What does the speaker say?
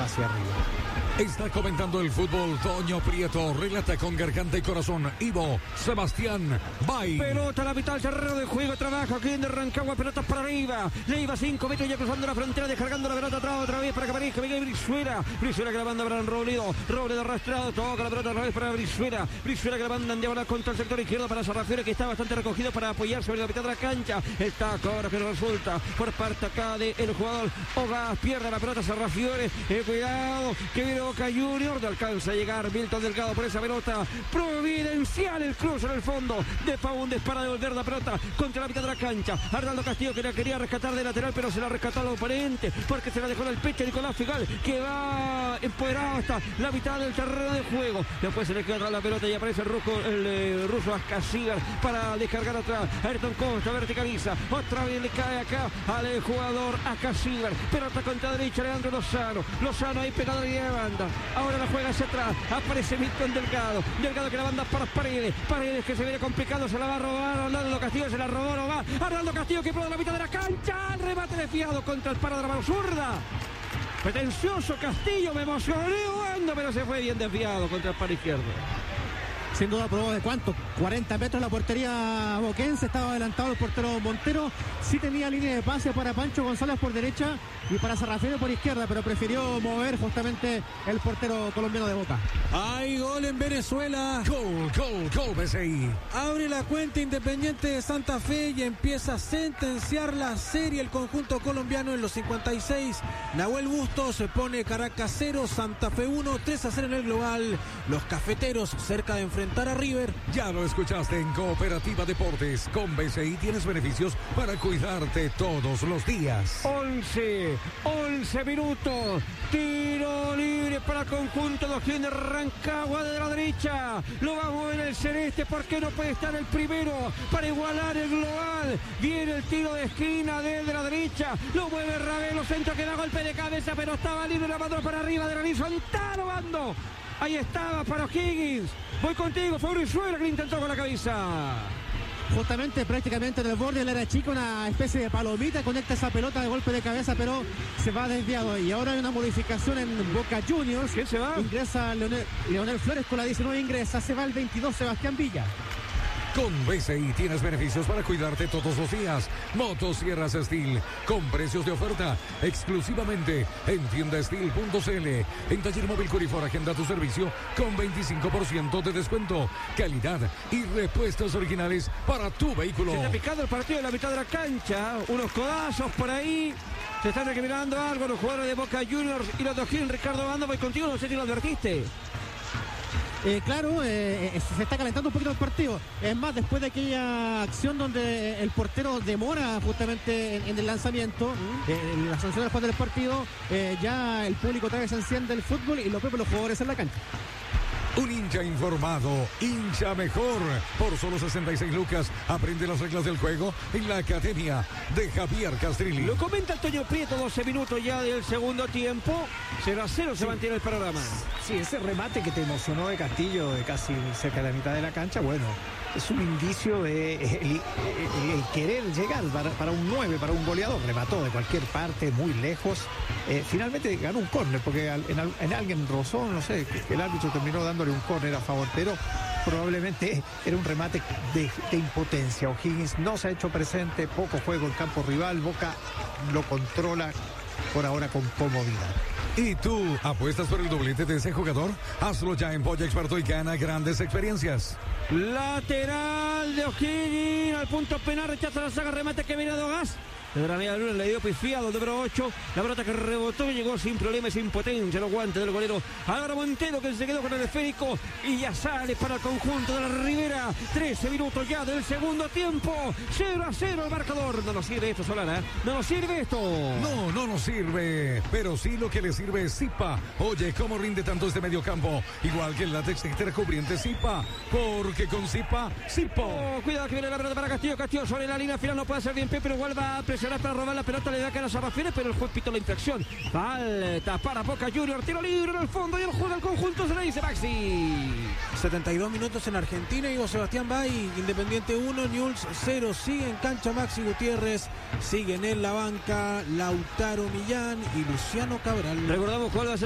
hacia arriba. Está comentando el fútbol Toño Prieto, relata con garganta y corazón Ivo Sebastián Bay. Pelota a la mitad del terreno de juego, trabaja aquí en Rancagua, pelotas para arriba, le iba 5 metros ya cruzando la frontera, descargando la pelota atrás otra vez para que aparezca Miguel Brizuela que la manda para Robledo arrastrado, toca la pelota otra vez para Brizuela que la manda en diagonal contra el sector izquierdo para Sarrafiore, que está bastante recogido para apoyar sobre la mitad de la cancha. El taco ahora que resulta por parte acá del jugador Ogas, pierde la pelota Sarrafiore, cuidado que viene Boca Junior, no alcanza a llegar Milton Delgado por esa pelota providencial, el cruce en el fondo de Faúndez para devolver la pelota contra la mitad de la cancha. Arnaldo Castillo que la quería rescatar de lateral, pero se la rescató al oponente porque se la dejó en el pecho Nicolás Figal, que va empoderado hasta la mitad del terreno de juego. Después se le queda atrás la pelota y aparece el ruso Ascasíbar para descargar atrás. Ayrton Costa verticaliza, otra vez le cae acá al jugador Ascasíbar, pelota contra derecha Leandro Lozano ahí pegado a la línea de banda. Ahora la juega hacia atrás, aparece Milton Delgado que la banda para Paredes que se viene complicado, se la va a robar Arnaldo Castillo, se la robó, no va Arnaldo Castillo que pone la mitad de la cancha, el remate desviado contra el paro de la mano zurda. Pretencioso Castillo, me emocioné jugando, pero se fue bien desviado contra el paro izquierdo. Sin duda probó de cuánto, 40 metros la portería boquense, estaba adelantado el portero Montero, sí tenía línea de pase para Pancho González por derecha y para Sarrafiore por izquierda, pero prefirió mover justamente el portero colombiano de Boca. Hay gol en Venezuela. Gol, BCI. Abre la cuenta Independiente de Santa Fe y empieza a sentenciar la serie el conjunto colombiano en los 56. Nahuel Bustos se pone Caracas 0, Santa Fe 1, 3-0 en el global. Los cafeteros cerca de enfrentar a River. Ya lo escuchaste en Cooperativa Deportes. Con BCI tienes beneficios para cuidarte todos los días. 11 minutos. Tiro libre para el conjunto de O'Higgins de Rancagua de la derecha. Lo va a mover el celeste porque no puede estar el primero para igualar el global. Viene el tiro de esquina de la derecha. Lo mueve Ravelo, centro que da golpe de cabeza, pero estaba libre, la mandó para arriba de la Santano Bando. Ahí estaba para O'Higgins. Voy contigo, fue Brizuela que lo intentó con la cabeza. Justamente prácticamente en el borde del área chica, una especie de palomita, conecta esa pelota de golpe de cabeza, pero se va desviado. Y ahora hay una modificación en Boca Juniors. ¿Quién se va? Ingresa Leonel Flores con la 19, ingresa, se va el 22 Sebastián Villa. Con BCI tienes beneficios para cuidarte todos los días. Motosierras Steel con precios de oferta exclusivamente en tiendasteel.cl. En Taller Móvil Curifor agenda tu servicio con 25% de descuento. Calidad y repuestos originales para tu vehículo. Se está picando el partido en la mitad de la cancha. Unos codazos por ahí. Se están recriminando algo los jugadores de Boca Juniors y los de O'Higgins. Ricardo Bando, voy contigo, no sé si lo advertiste. Claro, se está calentando un poquito el partido. Es más, después de aquella acción donde el portero demora justamente en el lanzamiento, la sanción después del partido, ya el público otra vez enciende el fútbol y lo propio los jugadores en la cancha. Un hincha informado, hincha mejor. Por solo 66 lucas, aprende las reglas del juego en la academia de Javier Castrilli. Lo comenta Antonio Prieto, 12 minutos ya del segundo tiempo. 0-0 se mantiene el panorama. Sí, ese remate que te emocionó de Castillo, de casi cerca de la mitad de la cancha, bueno, es un indicio de el querer llegar para un 9, para un goleador. Remató de cualquier parte, muy lejos. Finalmente ganó un córner, porque en alguien rozó, no sé, que el árbitro terminó dándole un córner a favor, pero probablemente era un remate de impotencia. O'Higgins no se ha hecho presente, poco juego en campo rival, Boca lo controla por ahora con comodidad. ¿Y tú apuestas por el doblete de ese jugador? Hazlo ya en Polla Experto y gana grandes experiencias. Lateral de O'Higgins al punto penal, rechaza la saga, remate que viene de Ogas. De la media luna le dio pifiado, número 8. La pelota que rebotó y llegó sin problema y sin potencia. Los guantes del golero Álvaro Montero, que se quedó con el esférico y ya sale para el conjunto de la Ribera. 13 minutos ya del segundo tiempo. 0-0 el marcador. No nos sirve esto, Solana. No nos sirve esto. No nos sirve. Pero sí lo que le sirve es Zipa. Oye, ¿cómo rinde tanto este mediocampo? Igual que el látex extra cubriente Zipa. Porque con Zipa, Zipo. Cuidado que viene la pelota para Castillo. Castillo sobre la línea final. No puede hacer bien pie, pero igual va a presionar para robar la pelota, le da cara a Sarrafiore, pero el juez pitó la infracción. Falta para Boca Juniors, tiro libre en el fondo y el juego del conjunto se le dice Maxi. 72 minutos en Argentina, Ivo Sebastián Bay, Independiente 1, Newell's 0, sigue en cancha Maxi Gutiérrez, siguen en la banca Lautaro Millán y Luciano Cabral. Recordamos cuál va a ser